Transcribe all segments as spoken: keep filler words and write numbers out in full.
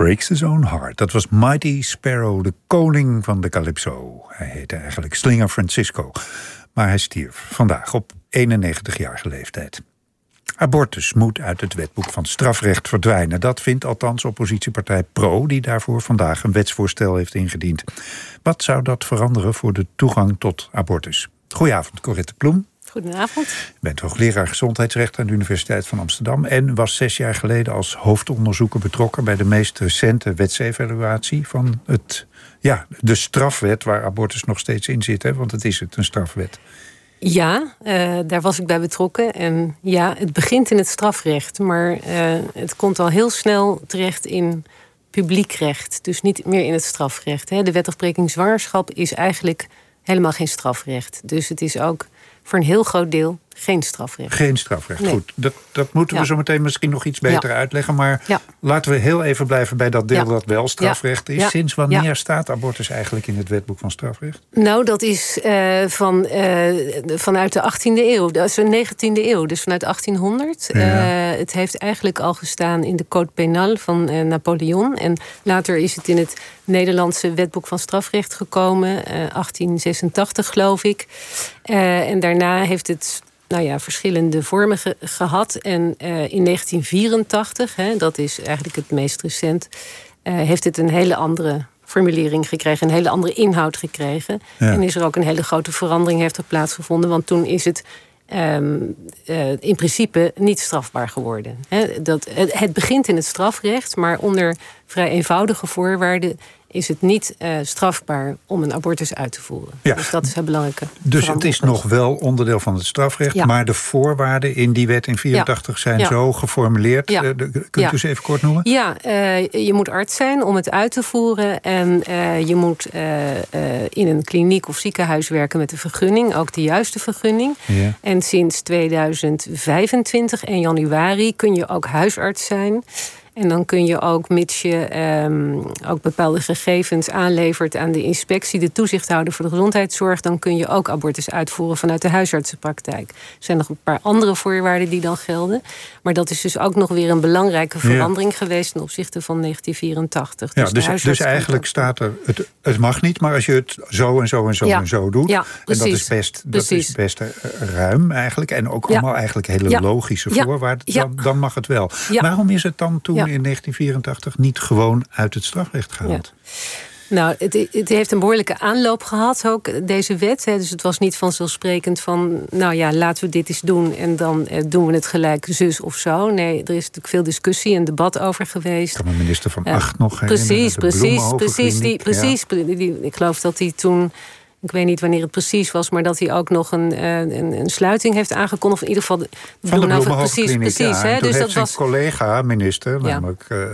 Breaks His Own Heart. Dat was Mighty Sparrow, de koning van de calypso. Hij heette eigenlijk Slinger Francisco. Maar hij stierf vandaag op eenennegentigjarige leeftijd. Abortus moet uit het wetboek van strafrecht verdwijnen. Dat vindt althans oppositiepartij Pro, die daarvoor vandaag een wetsvoorstel heeft ingediend. Wat zou dat veranderen voor de toegang tot abortus? Goedenavond, Corette Ploem. Goedenavond. U bent hoogleraar gezondheidsrecht aan de Universiteit van Amsterdam en was zes jaar geleden als hoofdonderzoeker betrokken bij de meest recente wetsevaluatie van het, ja, de strafwet waar abortus nog steeds in zit, hè? Want het is het, een strafwet. Ja, uh, daar was ik bij betrokken. En ja, het begint in het strafrecht, maar uh, het komt al heel snel terecht in publiekrecht. Dus niet meer in het strafrecht. Hè. De wetafbreking zwangerschap is eigenlijk helemaal geen strafrecht. Dus het is ook voor een heel groot deel geen strafrecht. Geen strafrecht, nee. Goed. Dat, dat moeten we ja. zo meteen misschien nog iets beter ja. uitleggen. Maar ja. laten we heel even blijven bij dat deel ja. dat wel strafrecht is. Ja. Sinds wanneer ja. staat abortus eigenlijk in het wetboek van strafrecht? Nou, dat is uh, van, uh, vanuit de achttiende eeuw. Dat is de negentiende eeuw, dus vanuit achttienhonderd. Ja. Uh, het heeft eigenlijk al gestaan in de Code Pénal van uh, Napoleon. En later is het in het Nederlandse wetboek van strafrecht gekomen. Uh, achttien zesentachtig, geloof ik. Uh, en daarna heeft het nou ja, verschillende vormen ge- gehad. En uh, in negentien vierentachtig, hè, dat is eigenlijk het meest recent, uh, heeft het een hele andere formulering gekregen, een hele andere inhoud gekregen. Ja. En is er ook een hele grote verandering heeft er plaatsgevonden. Want toen is het um, uh, in principe niet strafbaar geworden. He, dat, het, het begint in het strafrecht, maar onder vrij eenvoudige voorwaarden is het niet uh, strafbaar om een abortus uit te voeren. Ja. Dus dat is een belangrijke Dus het is nog wel onderdeel van het strafrecht, ja. maar de voorwaarden in die wet in vierentachtig ja. zijn ja. zo geformuleerd. Ja. Uh, kunt ja. u ze even kort noemen? Ja, uh, je moet arts zijn om het uit te voeren. En uh, je moet uh, uh, in een kliniek of ziekenhuis werken met een vergunning. Ook de juiste vergunning. Ja. En sinds tweeduizend vijfentwintig, één januari, kun je ook huisarts zijn. En dan kun je ook, mits je um, ook bepaalde gegevens aanlevert aan de inspectie, de toezichthouder voor de gezondheidszorg, dan kun je ook abortus uitvoeren vanuit de huisartsenpraktijk. Er zijn nog een paar andere voorwaarden die dan gelden. Maar dat is dus ook nog weer een belangrijke verandering ja. geweest ten opzichte van negentien vierentachtig. Ja, dus, dus, dus eigenlijk staat er, het, het mag niet, maar als je het zo en zo en zo ja. en zo doet. Ja, en dat is best, dat is best ruim eigenlijk. En ook allemaal ja. eigenlijk hele ja. logische ja. voorwaarden. Ja. Dan, dan mag het wel. Ja. Waarom is het dan toen ja. in negentien vierentachtig niet gewoon uit het strafrecht gehaald? Ja. Nou, het, het heeft een behoorlijke aanloop gehad, ook deze wet. Hè. Dus het was niet vanzelfsprekend van, nou ja, laten we dit eens doen en dan eh, doen we het gelijk zus of zo. Nee, er is natuurlijk veel discussie en debat over geweest. Kan de minister van Acht uh, nog precies, precies, precies, die, precies. Ja. Die, die, ik geloof dat hij toen, ik weet niet wanneer het precies was, maar dat hij ook nog een, een, een sluiting heeft aangekondigd. In ieder geval de, van de Bloemenhoofdkliniek. Precies, precies. Ja, hè? Dus dat was zijn collega-minister, ja. namelijk uh,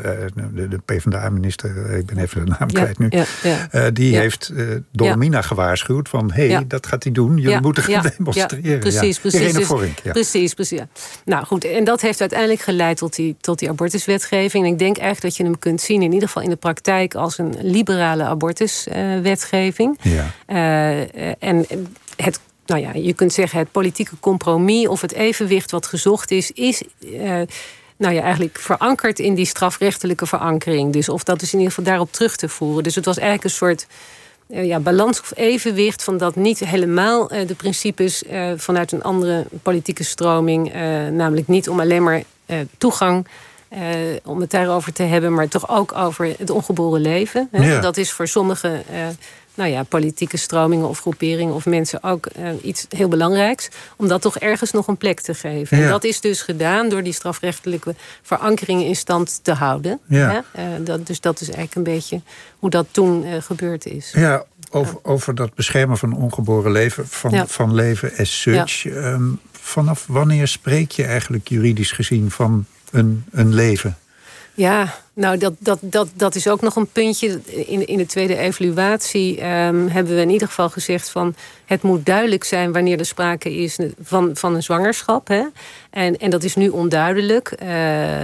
de, de PvdA-minister, ik ben even de naam ja, kwijt nu, ja, ja. Uh, die ja. heeft uh, Dolomina ja. gewaarschuwd van, hé, hey, ja. dat gaat hij doen, jullie ja. moeten gaan ja. demonstreren. Ja, precies, ja. precies. Dus, Vorink, ja. precies, precies. Ja. Nou goed, en dat heeft uiteindelijk geleid tot die, tot die abortuswetgeving. En ik denk eigenlijk dat je hem kunt zien, in ieder geval in de praktijk, als een liberale abortuswetgeving. Uh, ja. Uh, En het, nou ja, je kunt zeggen het politieke compromis of het evenwicht wat gezocht is, is uh, nou ja, eigenlijk verankerd in die strafrechtelijke verankering. Dus of dat is in ieder geval daarop terug te voeren. Dus het was eigenlijk een soort uh, ja, balans of evenwicht van dat niet helemaal uh, de principes uh, vanuit een andere politieke stroming, uh, namelijk niet om alleen maar uh, toegang, Uh, om het daarover te hebben, maar toch ook over het ongeboren leven. Hè? Ja. Dat is voor sommige uh, nou ja, politieke stromingen of groeperingen of mensen ook uh, iets heel belangrijks, om dat toch ergens nog een plek te geven. Ja. En dat is dus gedaan door die strafrechtelijke verankering in stand te houden. Ja. Hè? Uh, dat, dus dat is eigenlijk een beetje hoe dat toen uh, gebeurd is. Ja, over, over dat beschermen van ongeboren leven, van, ja. van leven as such. Ja. Um, vanaf wanneer spreek je eigenlijk juridisch gezien van Een, een leven? Ja, nou dat, dat, dat, dat is ook nog een puntje. In, in de tweede evaluatie um, hebben we in ieder geval gezegd van het moet duidelijk zijn wanneer er sprake is van, van een zwangerschap. Hè? En, en dat is nu onduidelijk. Uh,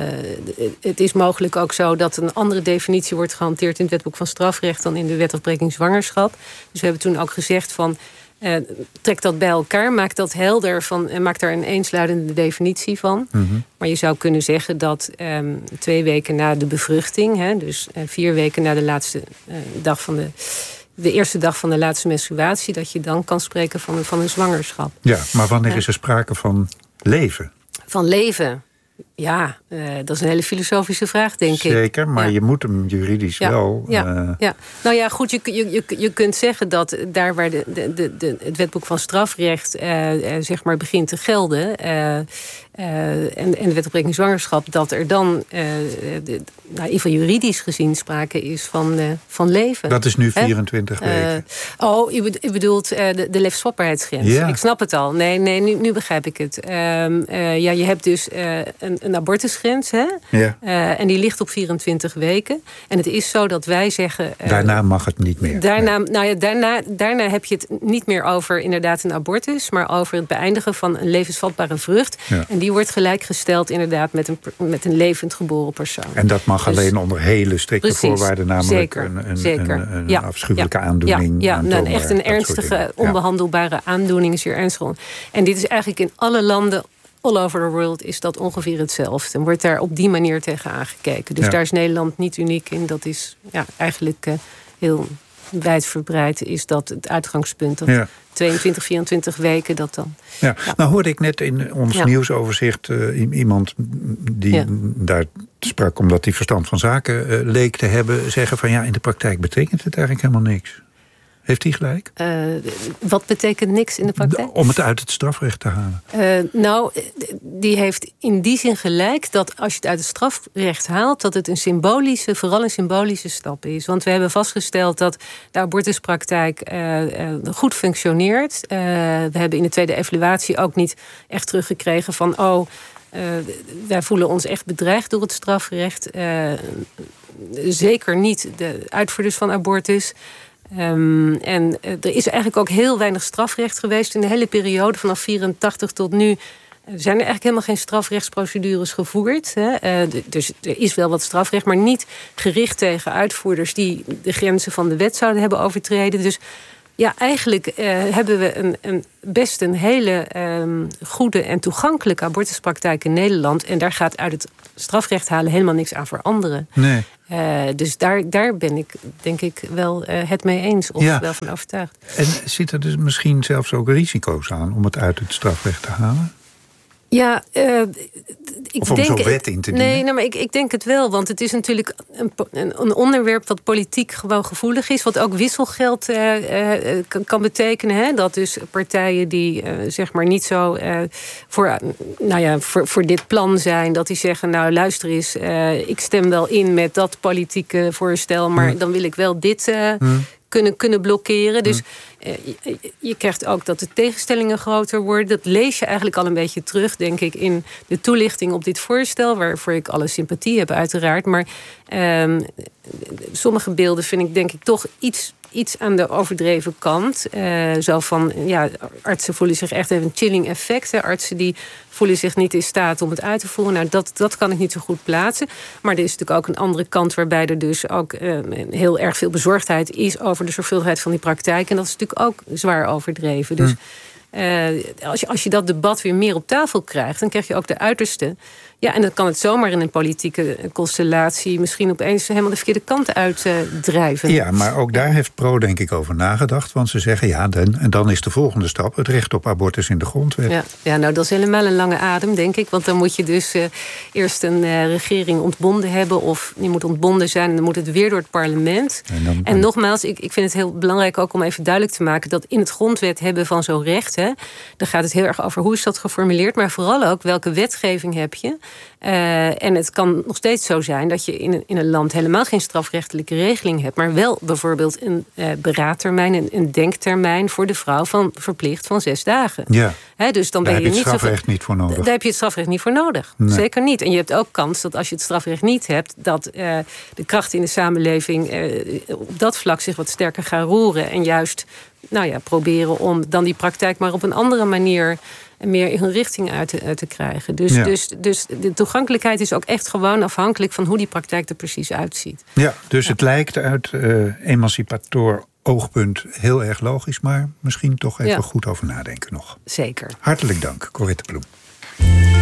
het is mogelijk ook zo dat een andere definitie wordt gehanteerd in het wetboek van strafrecht dan in de wetafbreking zwangerschap. Dus we hebben toen ook gezegd van Uh, trek dat bij elkaar, maak dat helder van, en maak daar een eensluidende definitie van. Mm-hmm. Maar je zou kunnen zeggen dat um, twee weken na de bevruchting, hè, dus uh, vier weken na de laatste uh, dag van de, de eerste dag van de laatste menstruatie, dat je dan kan spreken van, van een zwangerschap. Ja, maar wanneer is er sprake van leven? Van leven. Ja, uh, dat is een hele filosofische vraag, denk ik. Zeker, maar ja. je moet hem juridisch ja. wel... Ja. Uh... ja, nou ja, goed, je, je, je kunt zeggen dat daar waar de, de, de, de, het wetboek van strafrecht uh, uh, zeg maar begint te gelden... Uh, Uh, en, en de wet op rekening zwangerschap, dat er dan, uh, de, nou, in ieder geval juridisch gezien, sprake is van, uh, van leven. Dat is nu vierentwintig He? weken. Uh, oh, u bedoelt uh, de, de levensvatbaarheidsgrens. Ja. Ik snap het al. Nee, nee nu, nu begrijp ik het. Uh, uh, ja, je hebt dus uh, een, een abortusgrens. Hè? Ja. Uh, en die ligt op vierentwintig weken. En het is zo dat wij zeggen... Uh, daarna mag het niet meer. Daarna, nee. nou ja, daarna, daarna heb je het niet meer over inderdaad een abortus, maar over het beëindigen van een levensvatbare vrucht. Ja. En die Die wordt gelijkgesteld inderdaad met een, met een levend geboren persoon. En dat mag dus alleen onder hele strikte precies, voorwaarden, namelijk zeker, een, een, zeker. een, een ja, afschuwelijke ja, aandoening. Ja, ja nou, tomer, echt een ernstige, onbehandelbare ja. aandoening, zeer ernstig. En dit is eigenlijk in alle landen all over the world is dat ongeveer hetzelfde. En wordt daar op die manier tegen aangekeken. Dus ja. daar is Nederland niet uniek in. Dat is ja, eigenlijk uh, heel wijdverbreid is dat het uitgangspunt. Dat ja. tweeëntwintig, vierentwintig weken dat dan. Ja. Ja. Nou hoorde ik net in ons ja. nieuwsoverzicht uh, iemand die ja. daar sprak omdat hij verstand van zaken uh, leek te hebben, zeggen van ja, in de praktijk betekent het eigenlijk helemaal niks. Heeft hij gelijk? Uh, wat betekent niks in de praktijk? Om het uit het strafrecht te halen. Uh, nou, die heeft in die zin gelijk dat als je het uit het strafrecht haalt, dat het een symbolische, vooral een symbolische stap is. Want we hebben vastgesteld dat de abortuspraktijk uh, uh, goed functioneert. Uh, we hebben in de tweede evaluatie ook niet echt teruggekregen van oh, uh, wij voelen ons echt bedreigd door het strafrecht. Uh, zeker niet de uitvoerders van abortus. Um, en uh, er is eigenlijk ook heel weinig strafrecht geweest in de hele periode vanaf vierentachtig tot nu. Er zijn er eigenlijk helemaal geen strafrechtsprocedures gevoerd. Hè. Uh, dus er is wel wat strafrecht, maar niet gericht tegen uitvoerders die de grenzen van de wet zouden hebben overtreden. Dus ja, eigenlijk uh, hebben we een, een best een hele um, goede en toegankelijke abortuspraktijk in Nederland. En daar gaat uit het strafrecht halen helemaal niks aan veranderen. Nee. Uh, dus daar, daar ben ik denk ik wel uh, het mee eens of ja. wel van overtuigd. En zitten er dus misschien zelfs ook risico's aan om het uit het strafrecht te halen? Ja, uh, ik of om denk, zo'n wet in te dienen? Nee, nou, maar ik, ik denk het wel. Want het is natuurlijk een, een onderwerp wat politiek gewoon gevoelig is. Wat ook wisselgeld uh, uh, kan, kan betekenen. Hè? Dat dus partijen die uh, zeg maar niet zo uh, voor, uh, nou ja, voor, voor dit plan zijn. Dat die zeggen, nou luister eens, uh, ik stem wel in met dat politieke voorstel. Maar hmm. dan wil ik wel dit uh, hmm. kunnen, kunnen blokkeren. Dus uh, je, je krijgt ook dat de tegenstellingen groter worden. Dat lees je eigenlijk al een beetje terug, denk ik, in de toelichting op dit voorstel, waarvoor ik alle sympathie heb uiteraard. Maar uh, sommige beelden vind ik denk ik toch iets, iets aan de overdreven kant. Uh, zo van, ja, artsen voelen zich echt even een chilling effect. Hè. Artsen die voelen zich niet in staat om het uit te voeren. Nou, dat, dat kan ik niet zo goed plaatsen. Maar er is natuurlijk ook een andere kant waarbij er dus ook uh, heel erg veel bezorgdheid is over de zorgvuldigheid van die praktijk. En dat is natuurlijk ook zwaar overdreven. Dus uh, als, je, als je dat debat weer meer op tafel krijgt, dan krijg je ook de uiterste. Ja, en dan kan het zomaar in een politieke constellatie misschien opeens helemaal de verkeerde kant uitdrijven. Uh, ja, maar ook daar heeft Pro denk ik over nagedacht. Want ze zeggen, ja, dan, en dan is de volgende stap het recht op abortus in de grondwet. Ja, ja, nou dat is helemaal een lange adem, denk ik. Want dan moet je dus uh, eerst een uh, regering ontbonden hebben. Of die moet ontbonden zijn en dan moet het weer door het parlement. En, dan, en nogmaals, ik, ik vind het heel belangrijk ook om even duidelijk te maken dat in het grondwet hebben van zo'n recht, hè, daar gaat het heel erg over hoe is dat geformuleerd. Maar vooral ook welke wetgeving heb je. Uh, en het kan nog steeds zo zijn dat je in een, in een land helemaal geen strafrechtelijke regeling hebt, maar wel bijvoorbeeld een uh, beraadtermijn, een, een denktermijn voor de vrouw van verplicht van zes dagen. Ja. He, dus dan daar ben heb je je het strafrecht niet, zo, niet voor nodig. Daar heb je het strafrecht niet voor nodig. Nee. Zeker niet. En je hebt ook kans dat als je het strafrecht niet hebt, dat uh, de krachten in de samenleving uh, op dat vlak zich wat sterker gaan roeren en juist, nou ja, proberen om dan die praktijk maar op een andere manier en meer in hun richting uit te, uit te krijgen. Dus, ja. dus, dus de toegankelijkheid is ook echt gewoon afhankelijk van hoe die praktijk er precies uitziet. Ja, dus ja. het lijkt uit uh, emancipator oogpunt heel erg logisch, maar misschien toch even ja. goed over nadenken nog. Zeker. Hartelijk dank, Corette Bloem.